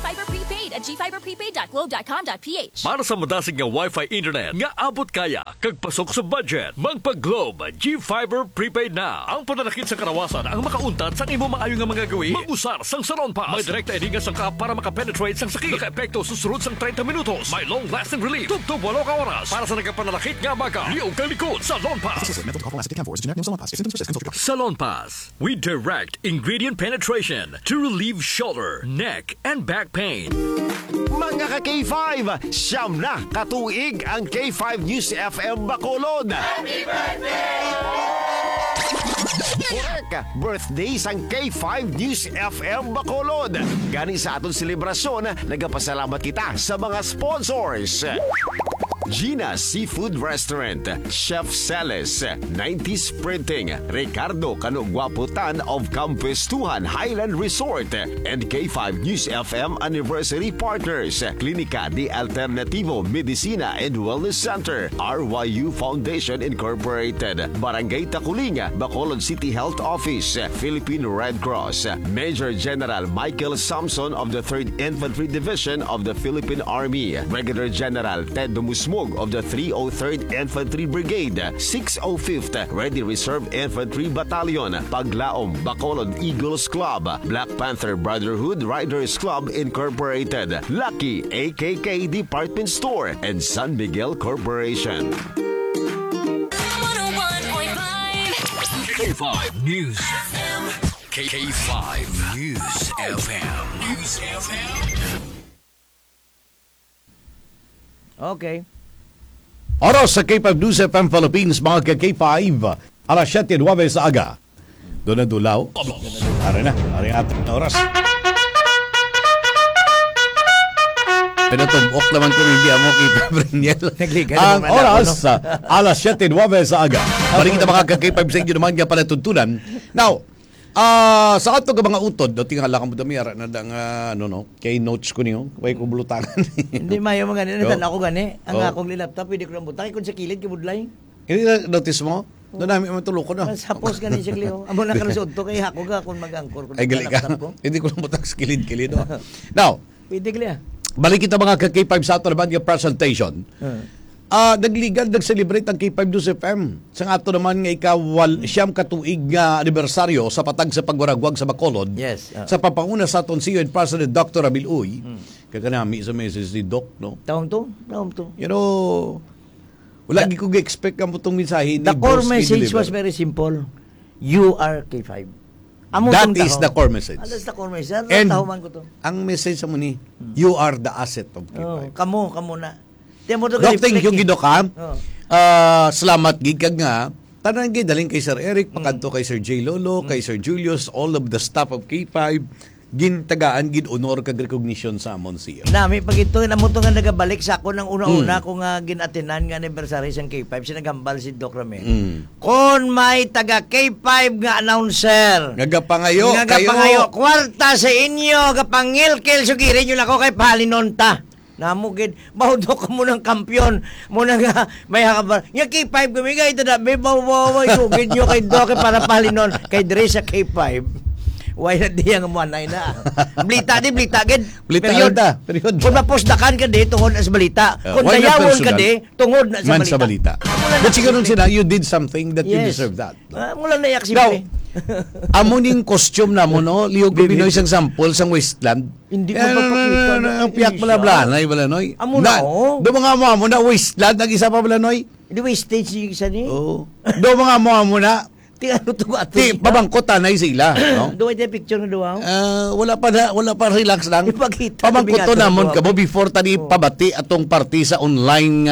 GFiber Prepaid at gfiberprepaid.globe.com.ph. Para sa madasig nga Wi-Fi internet nga abot kaya kag pasok sa budget, magpa-Globe GFiber Prepaid na. Ang pananakit sa karawasan ang makauntat sa imo maayo nga mga gawi. Mag-usar sang Salon Pass. May direkta edinga sang ka para makapenetrate sang sakit. Naka-epekto susunod sang 30 minutos. May long-lasting relief. Tubtub 8 ka oras. Para sa nagkapananakit nga baga. Liog kang likod. Salon Pass. Salon Pass. We direct ingredient penetration to relieve shoulder, neck, and back pain. Mga ka-K5, siyam na katuig ang K5 News FM Bacolod. Happy birthday! Correct! Birthday sang K5 News FM Bacolod. Gani sa atong selebrasyon, nagapasalamat kita sa mga sponsors. Gina Seafood Restaurant, Chef Celes, 90s Printing, Ricardo Canugwaputan of Campestuhan Highland Resort, and K5 News FM Anniversary Partners, Clinica de Alternativo Medicina and Wellness Center, RYU Foundation Incorporated, Barangay Taculing, Bacolod City Health Office, Philippine Red Cross, Major General Michael Samson of the 3rd Infantry Division of the Philippine Army, Brigadier General Ted Dumusmog of the 303rd Infantry Brigade, 605th Ready Reserve Infantry Battalion, Paglaom Bacolod Eagles Club, Black Panther Brotherhood Riders Club Incorporated, Lucky AKK Department Store, and San Miguel Corporation. 101.5 K5 News FM. K5 News FM. News FM. Okay. Oras sa K5 News FM Philippines, mga ka-K5, alas 7:09 sa aga. Doon na dulaw. Ari ating oras. Pinatubok naman ko hindi mo K5 Briniel. Ang oras, alas 7:09 sa aga. Balik kita mga ka-K5 sa inyo naman nga pala tuntunan. Now, sa ato ka mga utod, tingala ka mo dami, na kay notes ko niyo, way ko bulutangan. Hindi mayo mga ganito, ako gani. Ang akong laptop, pwede ko lang butang. Kung sa kilid, kibudlay. Hindi na notice mo? Doon namin matulog ko na. Sapos gani siya, Leo. Amo na kalusod to, kay hako ka kung mag-angkor. Ay, gali ka. Hindi ko lang butang sa kilid. Now, pwede kaya. balik kita mga ka-K5 sa ato naman yung presentation. Nag-celebrate ang K5 News FM. Sa ato naman nga siyam katuig nga anibersaryo sa patag sa pagwaragwag sa Bacolod. Yes. Sa papanguna sa aton CEO and President Dr. Abil Uy. Kaganami sa message ni Doc, no? Taong to. You know, wala ko ga-expect ang putong mensahe ni The core Boss message was very simple. You are K5. That is the core message. That's the core message. And tahuman ko to. ang message sa mo ni, you are the asset of K5. Kamo na. Dok, thank you, Gido ka. Salamat, gig kag nga. Tanang daling kay Sir Eric, pakanto kay Sir J. Lolo, kay Sir Julius, all of the staff of K5, gintagaan, gin-honor kag recognition sa amon siya. Nami, pag ito, namo to nga nagabalik sa ako ng una-una kung ginatinan nga anniversary sa K5, sinagambal si Doc Rame. Kung may taga K5 nga announcer, Ngagapangayo, kwarta sa inyo, kapangil-kil, sugirin nyo lang ako kay Palinonta. Namugid, baudo ka mo ng kampyon, muna nga, may hakabar. Nga K5 kami nga, ito na, may bawa-bawa, sugid nyo kay Doc, para Palinon, kay Dre sa K5. Why na di ang muanay na. Blita gid. Period. Kung mapusdakan ka di, tungod na sa balita. Kung dayawon ka di, tungod na sa balita. But siguro sila, you did something that you deserve that. Mula na yak simple. Amuning costume na mo, no? Liog ko Pinoy isang sample sa Wasteland. Hindi ko mapakita. Ang piyak malablanay, balanoy. Amo na, oh. Do mga mo na Wasteland, ang isa pa balanoy. Hindi wastage yung isa ni. Oo. Do mga mo na, pabangkot tanay sila, no? Duwa ito picture na duwa? Wala pa relax lang. Pabangkot to namon ka mo before tani pabati atong party sa online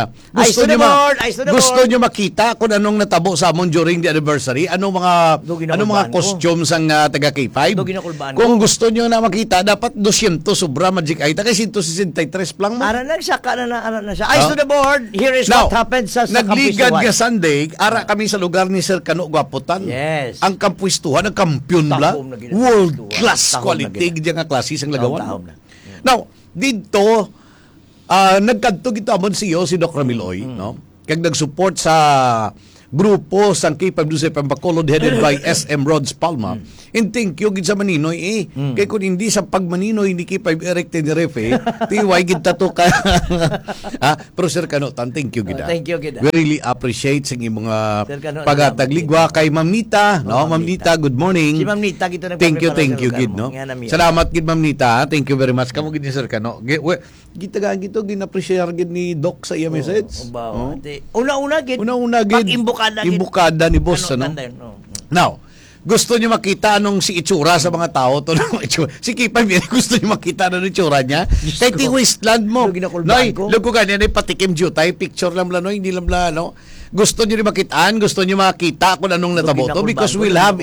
gusto nyo makita kung anong natabo sa amon during the anniversary, anong mga costumes ang taga K5. Kung gusto nyo na makita, dapat 200 sobra magic ay kasi 163 lang mo. Ara nagsaka na siya. Eyes to the board. Here is what happened sa nagligad nga Sunday, ara kami sa lugar ni Sir Kano Gwaputan. Yes. Ang kampuistuhan, ang kampiyon bla. World class quality diyan nga klase sang lagawan. Now, dito nagkadto gito amon si Doc Ramiloy, no? Kag nag-support sa grupo sang K5 Bacolod headed by SM Rods Palma. And thank you gid sa Maninoy kay kung hindi sa pagmaninoy ni K5 Eric Tenerife, tiway gid tato ka. Pero Sir Kanutan, thank you gid. Thank you gid. We really appreciate sa imong Sir Kanutan, pagatagligwa kay Ma'am Nita, no? Ma'am Nita, good morning. Si Ma'am Nita gito Thank you gid, no. Salamat gid Ma'am Nita. Thank you very much. Kamo gid ni Sir Kano. Gitagaan gito gina-appreciate gid ni Doc sa iya message. Una-una gid. Una-una gid. Pag-imbukada gid. Imbukada ni boss, ano? Now, gusto niyo makita anong si itsura sa mga tao to si Kipan gusto niyo makita anong itsura niya kay ti wasteland mo noy lugo ganyan ay patikim jutay picture lang noy hindi lang no gusto niyo makitaan gusto niyo makita kung anong natabo to because we'll have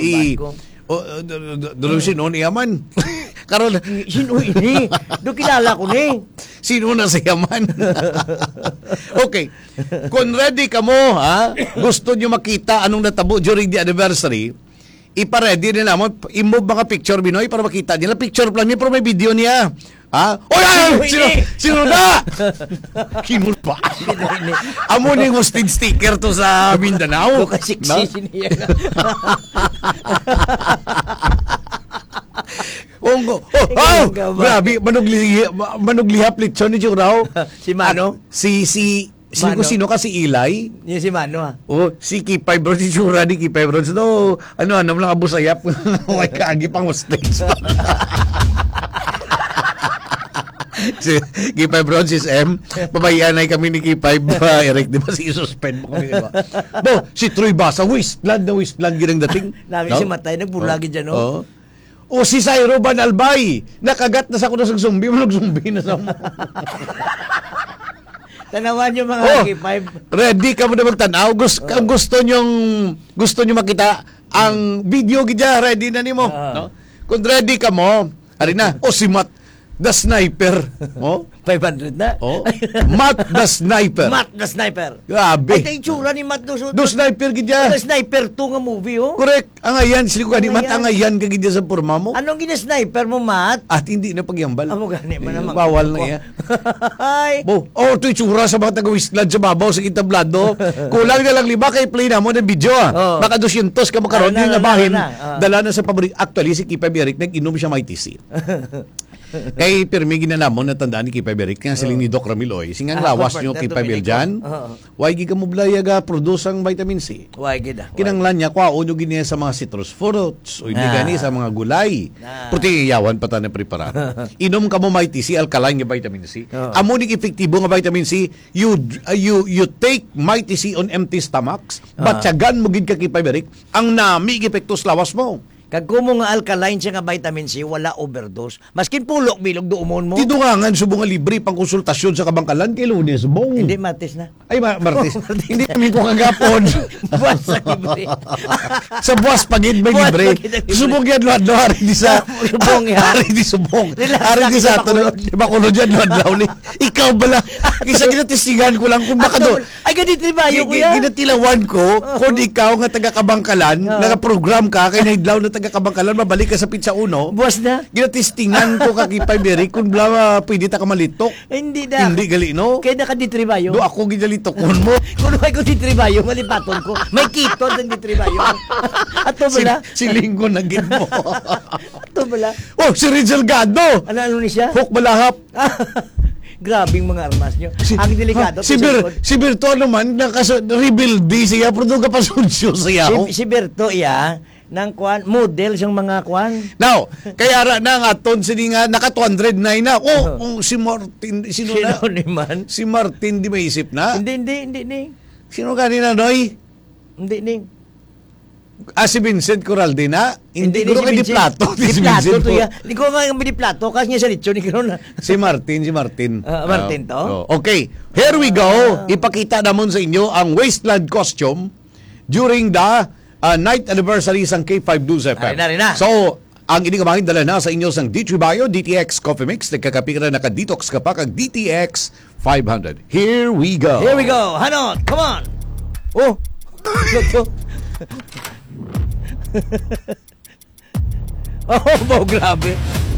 sino ni Yaman karon sino ini do kilala ko ni sino na si Yaman okay kung ready ka mo gusto niyo makita anong natabo during the anniversary ipa-ready nila mo, i-move mga picture, Binoy, para makita nila. Picture plan niya, pero may video niya. Sino na? Sino pa? Amo ning hostage sticker to sa Mindanao. Kasi niya. Grabe, manuglihap lechon ni Churao. Si Mano? Sino ka si Ilay? Yung si Mano si Kipay Bro, si Chura ni Kipay Bro. No, ano lang abusayap. May kaagi pang hostage. Si Kipay Bro, si M, pabayanay kami ni Kipay Eric, di ba si suspend mo kami, di ba? Si Troy Basa, wasteland ginang dating. Namin si Matay, nagbulagi dyan, no? O si Sairo Ban Albay, nakagat na sa kuno sa zombie, zombie na sa mo. Tanawan yung mga K5. Ready ka mo na magtanaw? Gusto nyo makita ang video gidya, ready na nimo. No? Kung ready ka mo, ari na, si Matt the Sniper. 500 na. Matt the Sniper. Matt the Sniper. Grabe. Ay, tayo tsura ni Matt the Sniper gidya. The Sniper 2 nga movie, Correct. Ang ayan, sila ka ni Matt, ang ayan ka gidya sa porma mo. Anong gina-sniper mo, Matt? At hindi na pagyambal. Amo gani man naman. Bawal na iya. Ay. Ito tsura sa mga taga-wasteland sa babaw sa kitablado. Kulang na lang 5 kay play na mo ng video. Baka 200 ka makaroon yung nabahin. Dala na sa pabrik. Actually, si Kipa Beric, nag-inom siya may TC. Kay pirmi ginanamon na tandaan ni Kipa Beric kaya siling ni Doc Ramiloy singang lawas nyo Kipa Beric dyan why giga mo blayaga produce ang vitamin C kinanglan niya kwa nyo giniya sa mga citrus fruits o hindi gani sa mga gulay puti iyawan pa tayo prepara inom ka mo may TC alkaline nga vitamin C amo ning epektibo nga vitamin C you take my TC on empty stomachs batyagan mo gid ka Kipa Beric ang nami epektos lawas mo. Kag kumo nga alkaline siya nga vitamin C, wala overdose. Maskin pulok bilog doumon mo. Tidungangan subong nga libre pang konsultasyon sa kabangkalan kay Lunes bong. Hindi Martes na. Ay Martes. Hindi kami ko kagapon. Buwas sa libre. Sa buwas pagid may libre. Subong yan lo hari di sa subong ya. Hari di subong. Hari di sa ato bakulo diyan lo ni. Ikaw bala. Kisa ginatisingan ko lang kung baka do. Ay ganito ba yo kuya? Ginatilawan ko kung ikaw nga taga kabangkalan, naka-program ka kay naidlaw na taga-kabangkalan, mabalik ka sa Pizza Uno. Buwas na. Ginatistingan ko kay Beric kung pwede ta ka malitok. Hindi na. Hindi gali, no? Kaya nakaditribayo. Do ako ginalitokon mo. Kung may ko ditribayo, malipaton ko. May kito ng ditribayo. Ato bala. Si Linggo na gin mo. Ato bala. Si Rizal Gado. Ano ni siya? Huk malahap. Grabing mga armas nyo. Ang delikado. Si Berto naman, rebuild siya, pero doon ka pa sunsyo siya. Si Berto, ng kwan, model siyang mga kwan. Now, kaya na nga ton sini nga naka 209 na. Si Martin, sino na? Man? Si Martin di maisip na? Hindi. Sino kanina, Noy? Hindi. Si Vincent Corralde na? Hindi ko si di plato. Di plato to ya. Hindi ko nga di plato kasi niya sa lechon ni karon. Si Martin. Martin to? Okay, here we go. Ipakita namon sa inyo ang wasteland costume during the night anniversary sang K5 News FM. Na. So, ang iningamangin dala na sa inyo sang D3 Bio, DTX Coffee Mix, nagkakapira naka-detox ka pa kag DTX 500. Here we go. Hanot, come on. Wow, grabe.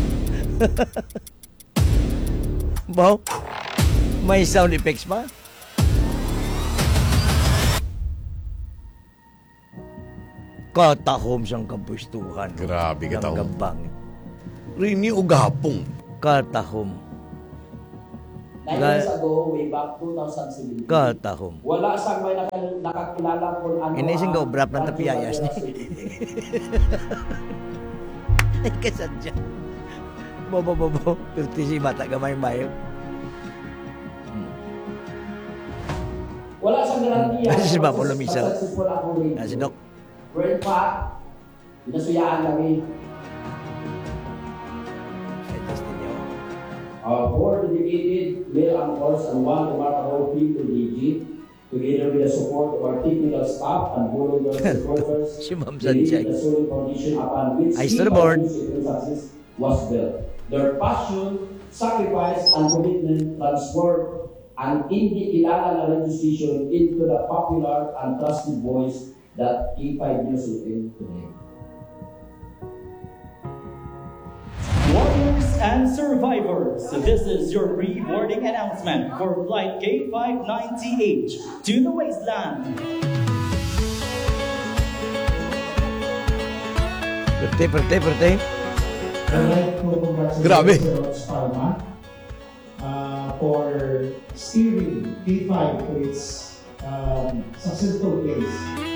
Wow. May sound effects pa? Katahom siyang kapustuhan. Grabe, katahom. Ng gabang. Rini o gapong. Katahom. 9 years ago, way back 2017. Katahom. Wala sang may nakakilala kung ano Inising ka obrap ng tapiyayas ni. Ay, kasadya. Bobo. Pirti si bata gamay mayo. Wala sang garantiya. Kasi si Papa Lumisan. Successful ako rin. Si Doc. Great fact, inasuyaan kami. Four dedicated male anchors and one remarkable female DG, together with the support of our technical staff and volunteer supporters, Si Ma'am believe Sanjay. the solid foundation upon which Eyes to the board. success was built. Their passion, sacrifice, and commitment transformed an hindi kilala na radio station into the popular and trusted voice that K5 News is today. Warriors and survivors, this is your pre-boarding announcement for Flight K590H to the wasteland. Perte. Grabe. For steering K5 to its successful place.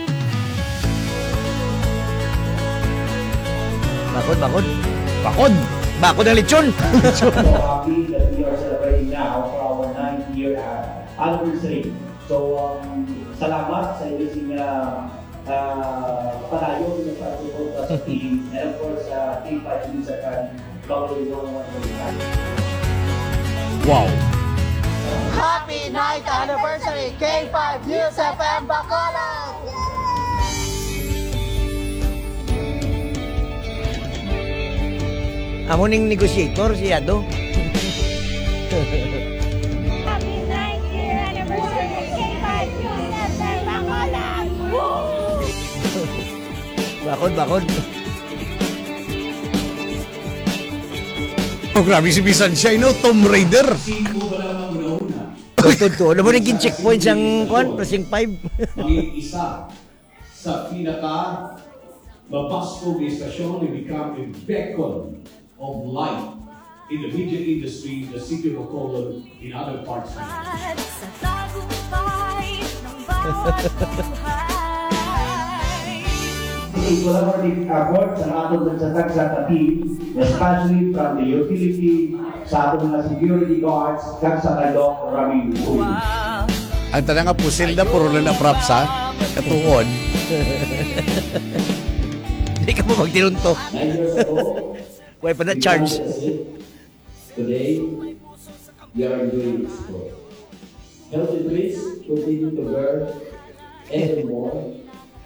Bakod ang lechon. So happy that we are celebrating now for our 9th year anniversary. So salamat sa inyong palayo ng pag-support sa team and of course K5 News at Global Wow. Happy 9th anniversary, K5 News FM Bacolod! Amo ning negotiator si Ado. Happy 9th year anniversary, K5 News FM Bacolod! Bakod. Oh, grabe si Bisan siya, no? Tomb Raider. Totoo. Alam mo ning checkpoint siyang kuan, pressing 5. Isa sa pinaka mapasok na istasyon na become a beacon of light in the media industry, the city of Bacolod, in other parts of the country. Sa tagumpay ng bawat buhay. collaborative effort sa atong nagsatag sa team, especially from the utility, sa atong mga security guards, kag sa kalong Raming Uy. Ang tanang nga pusil na, puro lang na props ha. Katuon. Hindi ka mo magtinunto. 9 years ago, Why pa na charge? today, we are doing this work. Healthy trees continue to burn evermore